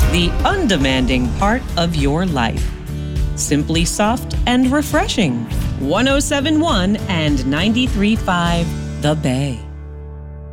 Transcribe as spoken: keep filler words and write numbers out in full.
the undemanding part of your life. Simply soft and refreshing. one oh seven point one and ninety-three point five The Bay.